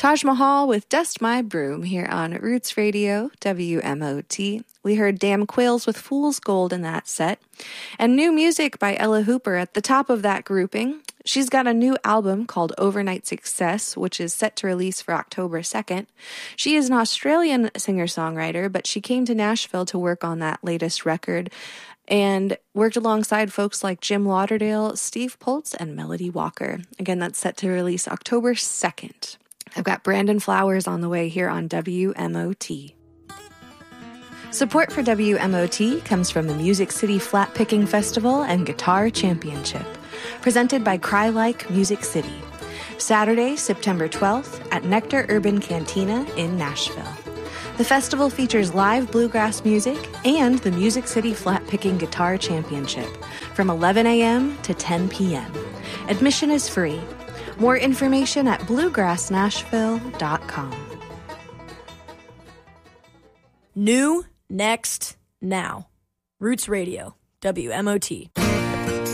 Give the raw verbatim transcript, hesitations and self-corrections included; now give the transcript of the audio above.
Taj Mahal with Dust My Broom here on Roots Radio, W M O T. We heard Damn Quails with Fool's Gold in that set. And new music by Ella Hooper at the top of that grouping. She's got a new album called Overnight Success, which is set to release for October second. She is an Australian singer-songwriter, but she came to Nashville to work on that latest record and worked alongside folks like Jim Lauderdale, Steve Poltz, and Melody Walker. Again, that's set to release October second. I've got Brandon Flowers on the way here on W M O T. Support for W M O T comes from the Music City Flat Picking Festival and Guitar Championship, presented by Cry-Like Music City. Saturday, September twelfth at Nectar Urban Cantina in Nashville. The festival features live bluegrass music and the Music City Flat Picking Guitar Championship from eleven a.m. to ten p.m. Admission is free. More information at bluegrass nashville dot com. New, next, now. Roots Radio, W M O T.